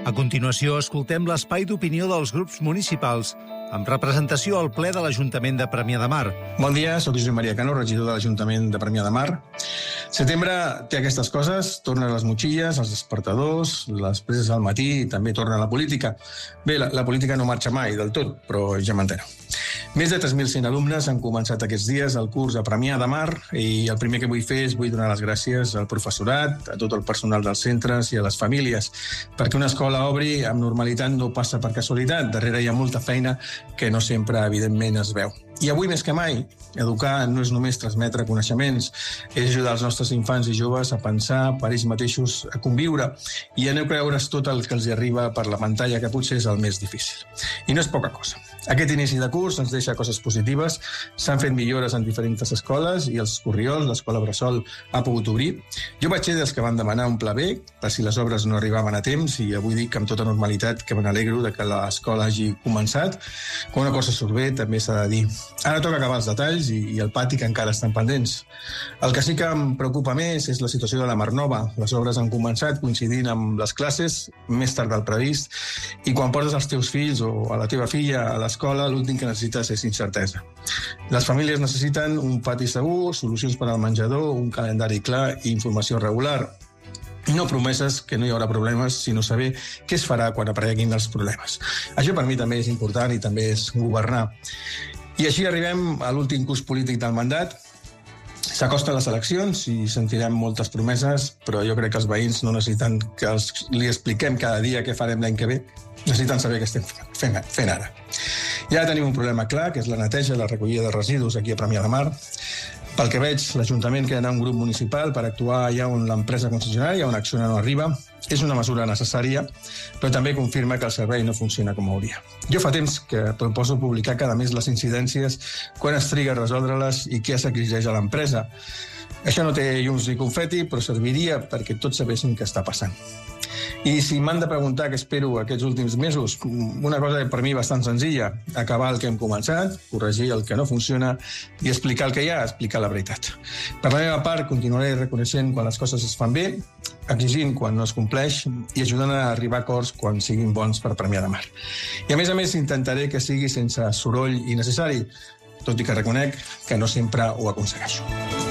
A continuació, escoltem l'espai d'opinió dels grups municipals amb representació al ple de l'Ajuntament de Premià de Mar. Bon dia, soc Josep Maria Cano, regidor de l'Ajuntament de Premià de Mar. Setembre té aquestes coses, tornen les motxilles, els despertadors, les preses al matí i també torna la política. Bé, la política no marxa mai del tot, però ja m'enteno. Més de 3.100 alumnes han començat aquests dies el curs a Premià de Mar i el primer que vull fer és vull donar les gràcies al professorat, a tot el personal dels centres i a les famílies, perquè una escola obri amb normalitat no passa per casualitat. Darrere hi ha molta feina que no sempre, evidentment, es veu. I avui, més que mai, educar no és només transmetre coneixements, és ajudar els nostres infants i joves a pensar per ells mateixos, a conviure i a no creure's tot el que els arriba per la pantalla, que potser és el més difícil. I no és poca cosa. Aquest inici de curs ens deixa coses positives, s'han fet millores en diferents escoles i els Corriols, l'escola Bressol, ha pogut obrir. Jo vaig ser dels que van demanar un pla B per si les obres no arribaven a temps i avui dic amb tota normalitat que me n'alegro de que l'escola hagi començat. Quan una cosa surt bé, també s'ha de dir. Ara toca acabar els detalls i el pati que encara estan pendents. El que sí que em preocupa més és la situació de la Mar Nova. Les obres han començat coincidint amb les classes, més tard del previst, i quan portes els teus fills o a la teva filla a l'escola, l'últim que necessites és incertesa. Les famílies necessiten un pati segur, solucions per al menjador, un calendari clar i informació regular. No promeses que no hi haurà problemes, sinó saber què es farà quan apareguin els problemes. Això per mi també és important i també és governar. I així arribem a l'últim curs polític del mandat. S'acosten les eleccions i sentirem moltes promeses, però jo crec que els veïns no necessiten que li expliquem cada dia què farem l'any que ve. Necessiten saber què estem fent ara. Ja tenim un problema clar, que és la neteja, la recollida de residus aquí a Premià de Mar. Pel que veig, l'Ajuntament crearà un grup municipal per actuar allà on l'empresa concessionària, on Acciona no arriba. És una mesura necessària, però també confirma que el servei no funciona com hauria. Jo fa temps que proposo publicar cada mes les incidències, quan es triga a resoldre-les i què s'exigeix a l'empresa. Això no té llums ni confeti, però serviria perquè tots sabessin què està passant. I si m'han de preguntar què espero aquests últims mesos, una cosa per mi bastant senzilla, acabar el que hem començat, corregir el que no funciona i explicar el que hi ha, explicar la veritat. Per la meva part, continuaré reconeixent quan les coses es fan bé, exigint quan no es compleix i ajudant a arribar a acords quan siguin bons per Premià de Mar. I a més, intentaré que sigui sense soroll innecessari, tot i que reconec que no sempre ho aconsegueixo.